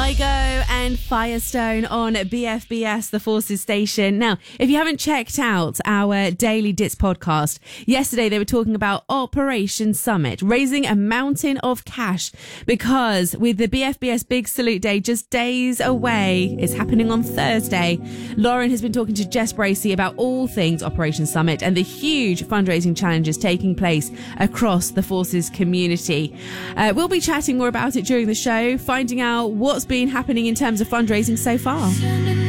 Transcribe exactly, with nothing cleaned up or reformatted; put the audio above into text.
Kygo and Firestone on B F B S, the Forces station. Now, if you haven't checked out our Daily Dits podcast, yesterday they were talking about Operation Summit, raising a mountain of cash because with the B F B S Big Salute Day just days away, it's happening on Thursday, Lauren has been talking to Jess Bracey about all things Operation Summit and the huge fundraising challenges taking place across the Forces community. Uh, we'll be chatting more about it during the show, finding out what's been happening in terms of fundraising so far.